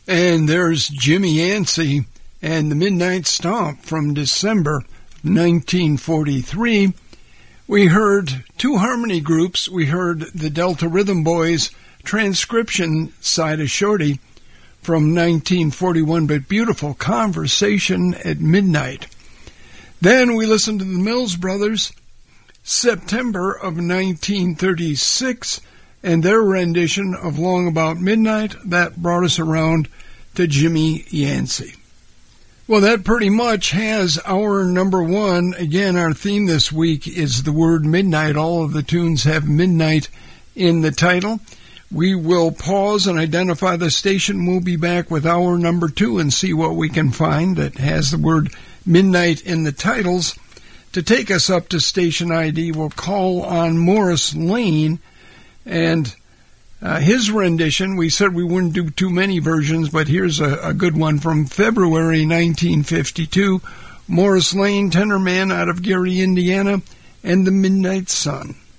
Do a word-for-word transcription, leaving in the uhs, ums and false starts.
And there's Jimmy Yancey and the Midnight Stomp from December nineteen forty-three. We heard two harmony groups. We heard the Delta Rhythm Boys transcription side of Shorty from nineteen forty-one, but beautiful Conversation at Midnight. Then we listened to the Mills Brothers, September of nineteen thirty-six, and their rendition of Long About Midnight. That brought us around to Jimmy Yancey. Well, that pretty much has our number one. Again, our theme this week is the word midnight. All of the tunes have midnight in the title. We will pause and identify the station. We'll be back with our number two and see what we can find that has the word midnight in the titles. To take us up to station I D, we'll call on Morris Lane, and uh, his rendition. We said we wouldn't do too many versions, but here's a, a good one from February nineteen fifty-two. Morris Lane, tenor man out of Gary, Indiana, and the Midnight Sun.